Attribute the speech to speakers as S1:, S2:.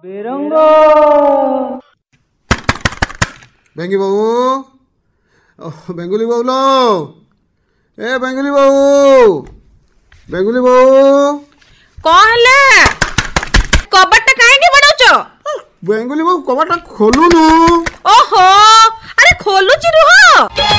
S1: बेरंगो
S2: बेंगी बाबू बेंगुली बाबू लो ए बेंगुली बाबू बेंगुली बाबू
S3: कहले कबाटा काहे बड़ौछ?
S2: बेंगुली बाबू कबाटा खोलुनु।
S3: ओहो